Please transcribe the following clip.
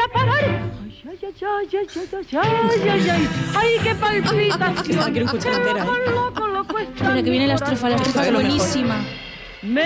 parar. Ay, ay, ay, ay, ay, ay, ay, ay, ay, qué palpitación. Esta la quiero escuchar entera, ¿eh? Loco, loco, está Espera, que viene la estrofa mi que es corazón. buenísima.